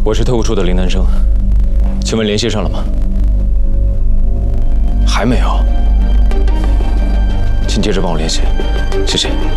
我是特务处的林南生，请问联系上了吗？还没有，请接着帮我联系，谢谢。